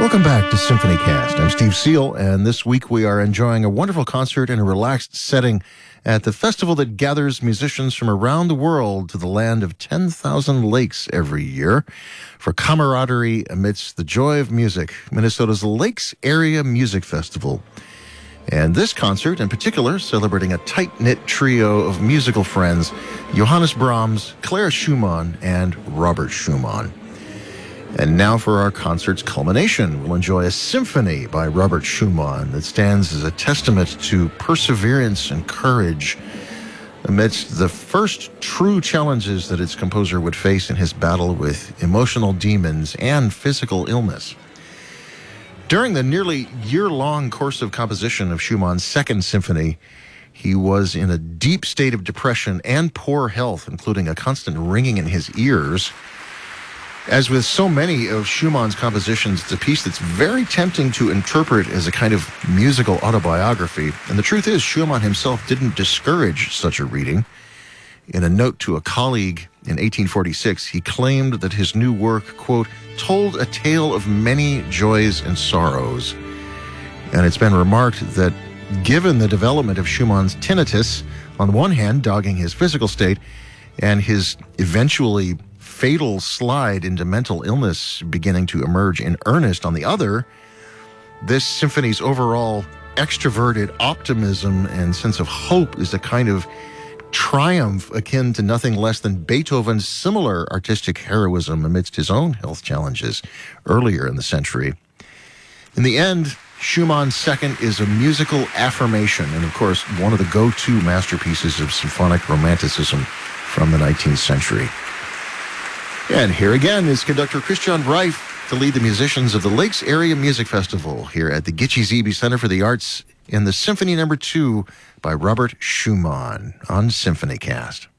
Welcome back to Symphony Cast. I'm Steve Seal, and this week we are enjoying a wonderful concert in a relaxed setting at the festival that gathers musicians from around the world to the land of 10,000 lakes every year for camaraderie amidst the joy of music, Minnesota's Lakes Area Music Festival. And this concert, in particular, celebrating a tight-knit trio of musical friends, Johannes Brahms, Clara Schumann, and Robert Schumann. And now for our concert's culmination, we'll enjoy a symphony by Robert Schumann that stands as a testament to perseverance and courage amidst the first true challenges that its composer would face in his battle with emotional demons and physical illness. During the nearly year-long course of composition of Schumann's Second Symphony, he was in a deep state of depression and poor health, including a constant ringing in his ears. As with so many of Schumann's compositions, it's a piece that's very tempting to interpret as a kind of musical autobiography. And the truth is, Schumann himself didn't discourage such a reading. In a note to a colleague in 1846, he claimed that his new work, quote, told a tale of many joys and sorrows. And it's been remarked that given the development of Schumann's tinnitus, on one hand, dogging his physical state, and his eventually fatal slide into mental illness beginning to emerge in earnest on the other, this symphony's overall extroverted optimism and sense of hope is a kind of triumph akin to nothing less than Beethoven's similar artistic heroism amidst his own health challenges earlier in the century. In the end, Schumann's Second is a musical affirmation and, of course, one of the go-to masterpieces of symphonic romanticism from the 19th century. And here again is conductor Christian Reif to lead the musicians of the Lakes Area Music Festival here at the Gitche Zebe Center for the Arts in the Symphony No. 2 by Robert Schumann on Symphony Cast.